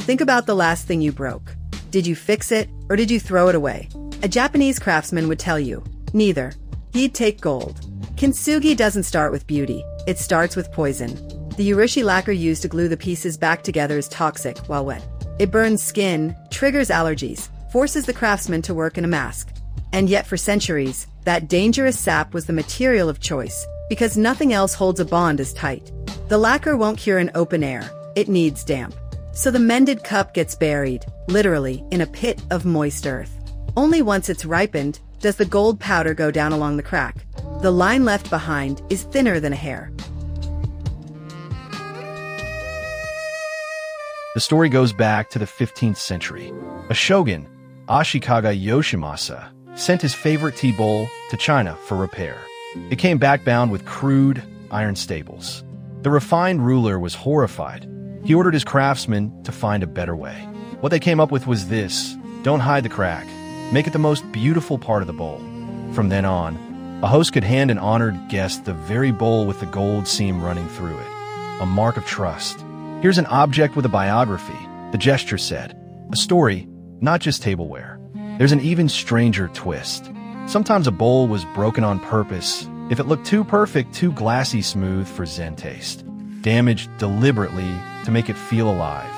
Think about the last thing you broke. Did you fix it, or did you throw it away? A Japanese craftsman would tell you, neither. He'd take gold. Kintsugi doesn't start with beauty, it starts with poison. The Urishi lacquer used to glue the pieces back together is toxic while wet. It burns skin, triggers allergies, forces the craftsman to work in a mask. And yet for centuries, that dangerous sap was the material of choice, because nothing else holds a bond as tight. The lacquer won't cure in open air, it needs damp. So the mended cup gets buried, literally, in a pit of moist earth. Only once it's ripened does the gold powder go down along the crack. The line left behind is thinner than a hair. The story goes back to the 15th century. A shogun, Ashikaga Yoshimasa, sent his favorite tea bowl to China for repair. It came back bound with crude iron staples. The refined ruler was horrified. He ordered his craftsmen to find a better way. What they came up with was this: don't hide the crack. Make it the most beautiful part of the bowl. From then on, a host could hand an honored guest the very bowl with the gold seam running through it, a mark of trust. Here's an object with a biography, the gesture said. A story, not just tableware. There's an even stranger twist. Sometimes a bowl was broken on purpose if it looked too perfect, too glassy smooth for Zen taste. Damaged deliberately to make it feel alive.